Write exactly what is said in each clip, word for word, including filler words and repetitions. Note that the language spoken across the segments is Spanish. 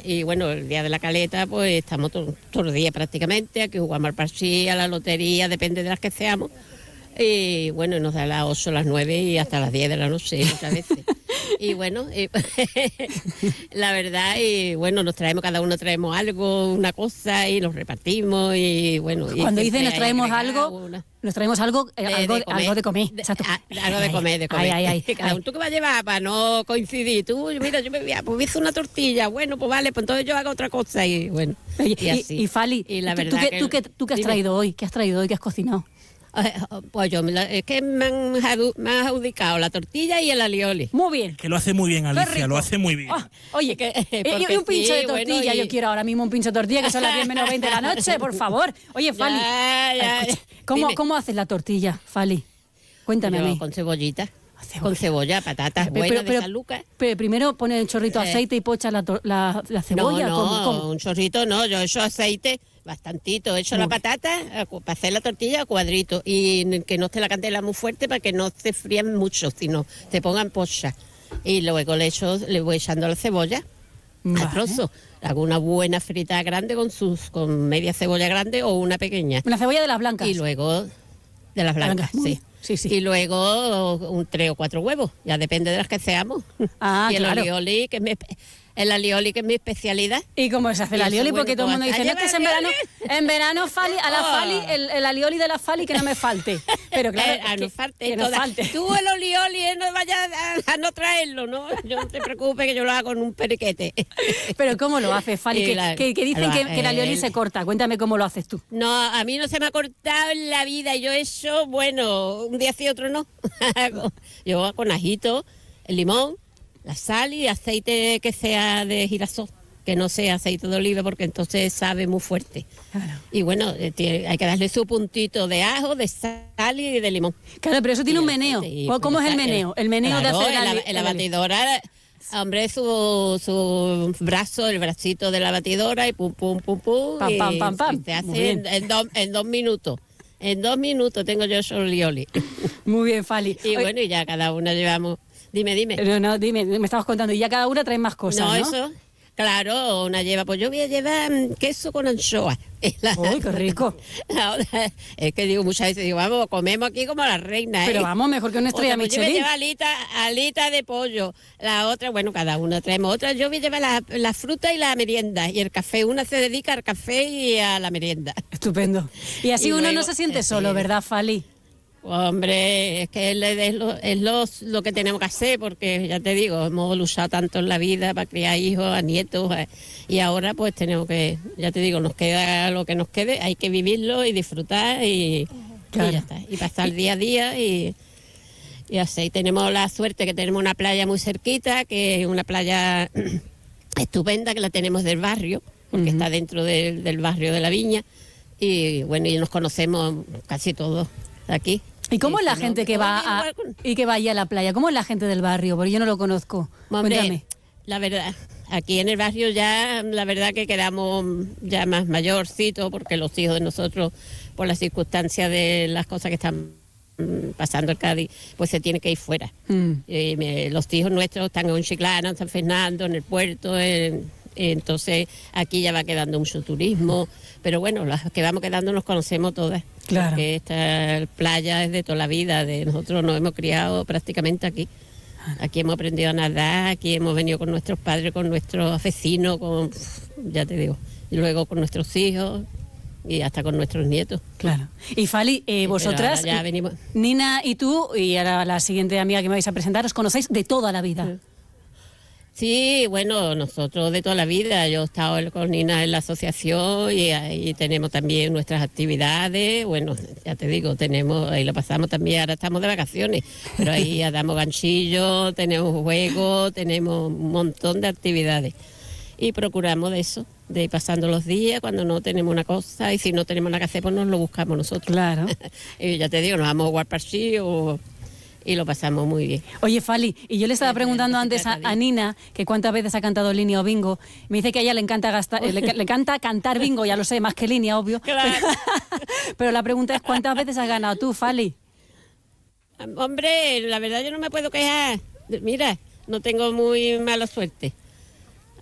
y bueno, el día de la caleta, pues estamos todos todo los días prácticamente, aquí jugamos al parchí, a la lotería, depende de las que seamos. Y bueno, nos da a las ocho, las nueve y hasta las diez de la noche muchas veces. Y bueno, y, la verdad, y bueno, nos traemos, cada uno traemos algo, una cosa, y nos repartimos, y bueno. Cuando y dicen nos traemos algo, una... nos traemos algo, eh, de, algo, de comer, algo de comer. De, Exacto. A, algo de comer, de comer. Ay, ay, ay, cada uno, ¿tú qué vas a llevar para no coincidir? Tú, mira, yo me voy a, pues hice una tortilla, bueno, pues vale, pues entonces yo hago otra cosa, y bueno. Y, y, así. y, y Fali, y la ¿tú, verdad tú, que, tú, qué, ¿tú qué has traído hoy? ¿Qué has traído hoy? ¿Qué has cocinado? Pues yo, es que me han, me han adjudicado la tortilla y el alioli. Muy bien. Que lo hace muy bien, Alicia, lo hace muy bien. Oh, oye, que, y, y un pincho sí, de tortilla, bueno, y... yo quiero ahora mismo un pincho de tortilla, que son las diez menos veinte de la noche, por favor. Oye, Fali, ya, ya, escucha, ¿cómo, ¿cómo haces la tortilla, Fali? Cuéntame yo, a mí. Con cebollita. Cebolla. Con cebolla, patatas pero, buenas pero, de San Lucas. Pero primero pones un chorrito de aceite y pochas la, la, la cebolla. No, no, ¿cómo, cómo? un chorrito no, yo echo aceite bastantito, echo la patata para hacer la tortilla a cuadritos y que no esté la candela muy fuerte para que no se frían mucho, sino se pongan pochas. Y luego le echo, le voy echando la cebolla vale. a trozos. Hago una buena frita grande con sus con media cebolla grande o una pequeña. Una cebolla de las blancas. Y luego de las blancas, blancas. sí. Sí, sí. Y luego un tres o cuatro huevos, ya depende de las que seamos. Ah, y el claro. alioli, que es mi, el alioli, que es mi especialidad. ¿Y cómo se hace el alioli? Porque bueno, todo el mundo dice, no, es que es en verano, en verano Fali, a la Fali, el, el alioli de la Fali que no me falte. Pero claro, eh, a que, no falte, que no toda. falte. Tú el alioli eh, no vayas a, a no traerlo, ¿no? Yo no te preocupes que yo lo hago con un periquete. Pero ¿cómo lo haces, Fali? Que, la, que, que dicen que, que el alioli el, se corta. Cuéntame cómo lo haces tú. No, a mí no se me ha cortado en la vida. Yo he hecho, bueno, un día sí, otro no. Yo con ajito, el limón, la sal y aceite que sea de girasol, que no sea aceite de oliva porque entonces sabe muy fuerte. Claro. Y bueno, tiene, hay que darle su puntito de ajo, de sal y de limón. Claro, pero eso tiene un meneo. Y, ¿Cómo es el meneo? El meneo claro, de hacer en la, en la batidora, hombre, su, su brazo, el bracito de la batidora y pum, pum, pum, pum. Pam, y pam, pam, pam. Se hace en, en, do, en dos minutos. En dos minutos tengo yo solioli. Muy bien, Fali. Y Oye, bueno, y ya cada una llevamos... Dime, dime. No, no, dime, me estabas contando. Y ya cada una trae más cosas, ¿no? No, eso... Claro, una lleva, pues yo voy a llevar queso con anchoa. ¡Uy, qué rico! La otra, es que digo muchas veces, digo, vamos, comemos aquí como la reina, ¿eh? Pero vamos, mejor que una estrella otra, pues Michelin. Yo voy a llevar alita, alita de pollo. La otra, bueno, cada una traemos otra. Yo voy a llevar la, la fruta y la merienda. Y el café, una se dedica al café y a la merienda. Estupendo. Y así y uno luego, no se siente solo, ¿verdad, Fali? Hombre, es que es, lo, es lo, lo que tenemos que hacer, porque ya te digo, hemos luchado tanto en la vida para criar hijos, a nietos, a, y ahora pues tenemos que, ya te digo, nos queda lo que nos quede, hay que vivirlo y disfrutar y, claro. y ya está, y pasar día a día y, y así. Tenemos la suerte que tenemos una playa muy cerquita, que es una playa estupenda, que la tenemos del barrio, porque uh-huh. está dentro de, del barrio de la Viña, y bueno, y nos conocemos casi todos aquí. ¿Y cómo es la gente que va a, y que va allá a la playa? ¿Cómo es la gente del barrio? Porque yo no lo conozco. Hombre, cuéntame. La verdad, aquí en el barrio ya, la verdad que quedamos ya más mayorcitos, porque los hijos de nosotros, por las circunstancias de las cosas que están pasando en Cádiz, pues se tiene que ir fuera. Mm. Eh, me, los hijos nuestros están en Chiclana, en San Fernando, en el puerto, en... Entonces aquí ya va quedando mucho turismo, pero bueno, las que vamos quedando nos conocemos todas. Claro. Porque esta playa es de toda la vida, de nosotros nos hemos criado prácticamente aquí. Aquí hemos aprendido a nadar, aquí hemos venido con nuestros padres, con nuestros vecinos, con, ya te digo, y luego con nuestros hijos y hasta con nuestros nietos. Claro. Y Fali, eh, vosotras, ya venimos. Nina y tú, y ahora la siguiente amiga que me vais a presentar, os conocéis de toda la vida. Sí. Sí, bueno, nosotros de toda la vida, yo he estado con Nina en la asociación y ahí tenemos también nuestras actividades, bueno, ya te digo, tenemos, ahí lo pasamos también, ahora estamos de vacaciones, pero ahí ya damos ganchillos, tenemos juegos, tenemos un montón de actividades y procuramos de eso, de ir pasando los días cuando no tenemos una cosa y si no tenemos nada que hacer, pues nos lo buscamos nosotros. Claro. Y ya te digo, nos vamos a jugar parchí o... Y lo pasamos muy bien. Oye, Fali, y yo le estaba preguntando antes a, a Nina que cuántas veces ha cantado línea o bingo. Me dice que a ella le encanta gastar, le, le encanta cantar bingo, ya lo sé, más que línea, obvio. Claro. Pero, pero la pregunta es, ¿cuántas veces has ganado tú, Fali? Hombre, la verdad yo no me puedo quejar. Mira, no tengo muy mala suerte.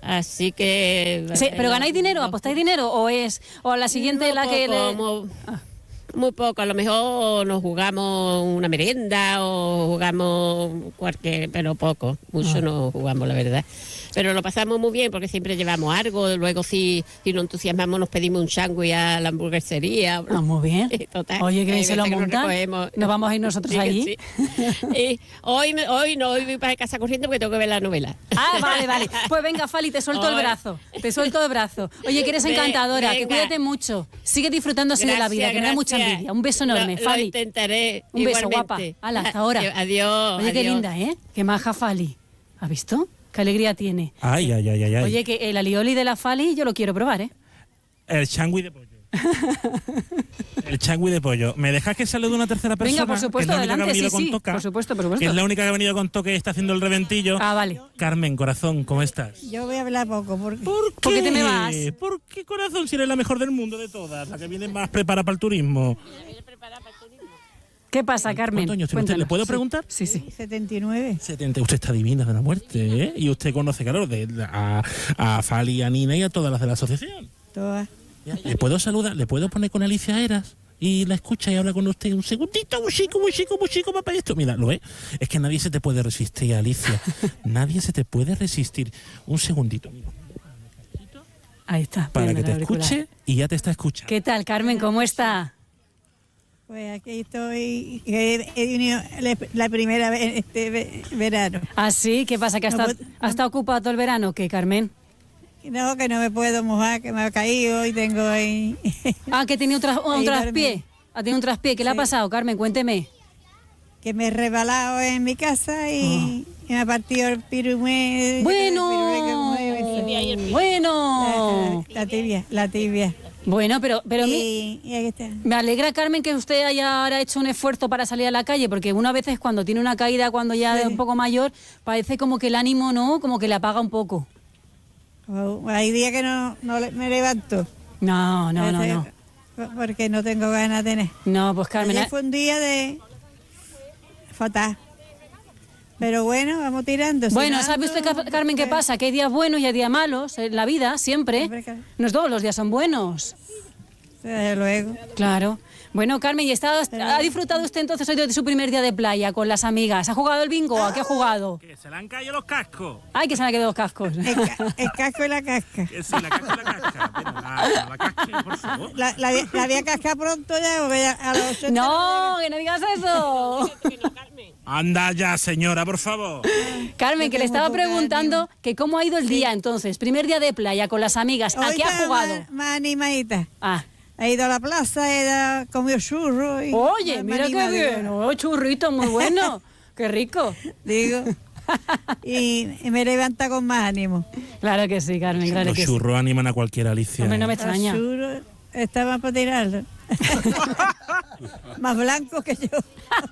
Así que... Sí, ¿pero ganáis dinero? ¿Apostáis dinero? ¿O es o la siguiente muy la que poco, le... muy, muy poco, a lo mejor nos jugamos una merienda o jugamos cualquier, pero poco, mucho Ah. no jugamos, la verdad. Pero lo pasamos muy bien porque siempre llevamos algo, luego si, si nos entusiasmamos nos pedimos un sándwich a la hamburguesería. Ah, muy bien. Total. Oye, que bien Hay se lo veces que nos monta. recogemos. Nos vamos a ir nosotros Sí que allí. sí. Y hoy, me- hoy no, hoy voy para casa corriendo porque tengo que ver la novela. Ah, vale, vale. Pues venga, Fali, te suelto el Hoy. brazo. Te suelto el brazo. Oye, que eres Ve- encantadora, que venga. cuídate mucho. Sigue disfrutando así de la vida, que me da mucha gracias. envidia. Un beso enorme, Lo, Fali. Lo intentaré. Un beso, igualmente. guapa. Hala, hasta ahora. Adiós. Oye, qué adiós. linda, ¿eh? Qué maja Fali. ¿Has visto? Qué alegría tiene. Ay, ay, ay, ay. ay. Oye, que el alioli de la Fali yo lo quiero probar, ¿eh? El changui de pollo. El changui de pollo. ¿Me dejas que salude una tercera persona? Venga, por supuesto, que es la única adelante, que ha venido sí, con sí. toca, Por supuesto, por Que supuesto. es la única que ha venido con toque y está haciendo el reventillo. Ah, vale. Carmen, corazón, ¿cómo estás? Yo voy a hablar poco porque ¿Por qué? ¿Por qué te me vas? ¿Por qué, corazón, si eres la mejor del mundo de todas? La que viene más preparada para el turismo. ¿Qué pasa, Carmen? ¿Cuántos años tiene usted? ¿Le Cuéntanos. puedo Sí. preguntar? Sí, sí. setenta y nueve. setenta. Usted está divina de la muerte, ¿eh? Y usted conoce, claro, de, a, a Fali, a Nina y a todas las de la asociación. Todas. Ya, ¿Le puedo saludar? ¿Le puedo poner con Alicia Eras? Y la escucha y habla con usted un segundito, muy chico, muy chico, muy chico, papá, esto. Mira, ¿lo ve? Es que nadie se te puede resistir, Alicia. Nadie se te puede resistir. Un segundito, mira, Ahí está. para poniendo que te el auricular. escuche y ya te está escuchando. ¿Qué tal, Carmen? ¿Cómo está? Pues aquí estoy, que he venido la, la primera vez este ve- verano. ¿Ah, sí? ¿Qué pasa? ¿Que ha No estado, puedo- ha estado ocupado todo el verano? ¿Qué, Carmen? No, que no me puedo mojar, que me ha caído y tengo ahí... Ah, que tenía un, tras- un Ahí traspié. dormí. Ha tenido un traspié. ¿Qué le ha Sí. pasado, Carmen? Cuénteme. que me he rebalado en mi casa y, y me ha partido el pirumé. Bueno, bueno. La, la tibia, la tibia. Bueno, pero, pero mi- Y, y aquí está. me alegra, Carmen, que usted haya ahora hecho un esfuerzo para salir a la calle, porque uno a veces cuando tiene una caída, cuando ya Sí. es un poco mayor, parece como que el ánimo, ¿no? Como que le apaga un poco. Oh, hay días que no, no le- me levanto. No, no, no, no. Porque no tengo ganas de tener. No, pues Carmen, Ayer fue un día de fatal. Pero bueno, vamos tirando. bueno, si ¿sabe usted, ando, Car- Carmen, qué pues, pasa? Que hay días buenos y hay días malos en la vida, siempre. Hombre, claro. No todos los días son buenos. Desde luego. Claro. Bueno, Carmen, ¿y está, ha disfrutado usted entonces hoy de su primer día de playa con las amigas? ¿Ha jugado el bingo? ¿A qué ha jugado? Que se le han caído los cascos. Ay, que se me han quedado los cascos. El, ca- el casco y la casca. Que sí, la casca y la casca. Pero la, la casca, por favor. La, la, la voy a cascar pronto ya, porque ya a los ochenta No, que no digas eso. Anda ya, señora, por favor. Carmen, que le estaba preguntando que cómo ha ido el día entonces. Primer día de playa con las amigas. ¿A Hoy qué ha está jugado? Más, más animadita. Ah. He ido a la plaza, he ido- comido churros. Y Oye, más mira qué animadita. bien. Oh, churrito, muy bueno. Qué rico. Digo. y, y me levanta con más ánimo. Claro que sí, Carmen, claro Los que sí. churros animan a cualquier Alicia. Hombre, no me Los extraña. churros estaban para tirarlo. Más blancos que yo.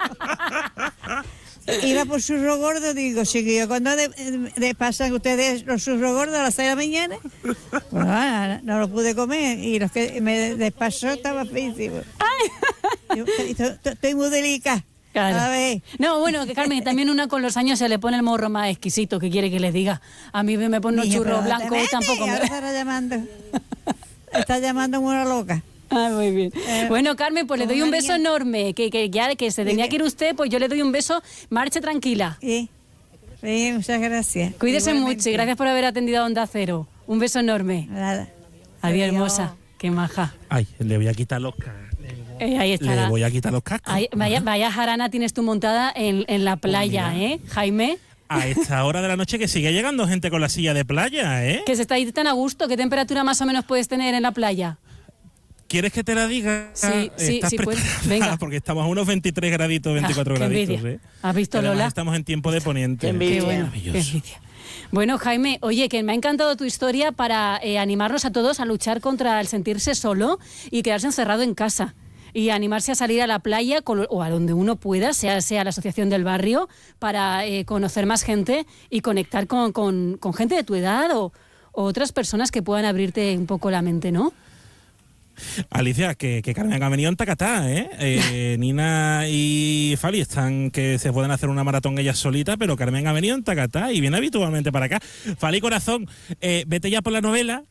Iba por churro gordo, digo, chiquillo, cuando de, de pasan ustedes los churros gordos a las seis de la mañana, pues nada, no los pude comer y los que me despachó estaba feísimo. Yo estoy, estoy muy delicada. Claro. A ver. No, bueno, que Carmen, también una con los años se le pone el morro más exquisito, ¿qué quiere que les diga? A mí me pone un Niño, churro pero blanco te y metes, tampoco me... ahora estará llamando. Está llamando como una loca. Ah, muy bien. Eh, Bueno, Carmen, pues le doy como un beso María. enorme, que, que ya que se tenía que ir usted, pues yo le doy un beso, marche tranquila. Sí, sí, muchas gracias. Cuídese Igualmente. mucho y gracias por haber atendido a Onda Cero. Un beso enorme. Nada. Adiós, Adiós. hermosa. Qué maja. Ay, le voy a quitar los cascos. Eh, ahí Le estará. voy a quitar los cascos. Ahí- vaya, vaya jarana tienes tú montada en, en la playa, mira. ¿eh, Jaime? A esta hora de la noche que sigue llegando gente con la silla de playa, ¿eh? Que se está ahí tan a gusto. ¿Qué temperatura más o menos puedes tener en la playa? ¿Quieres que te la diga? Sí, sí, ¿Estás sí, pues, preparada? venga. Porque estamos a unos veintitrés graditos, veinticuatro Ah, qué graditos, envidia. ¿eh? ¿Has visto, Y además Lola? estamos en tiempo de poniente. Qué bueno, qué Maravilloso. envidia. Bueno, Jaime, oye, que me ha encantado tu historia para eh, animarnos a todos a luchar contra el sentirse solo y quedarse encerrado en casa. Y animarse a salir a la playa con- o a donde uno pueda, sea, sea la asociación del barrio, para eh, conocer más gente y conectar con, con- con gente de tu edad o, o otras personas que puedan abrirte un poco la mente, ¿no? Alicia, que, que Carmen ha venido en Tacatá, ¿eh? eh Nina y Fali están que se pueden hacer una maratón ellas solitas, pero Carmen ha venido en Tacatá y viene habitualmente para acá. Fali, corazón, eh, vete ya por la novela,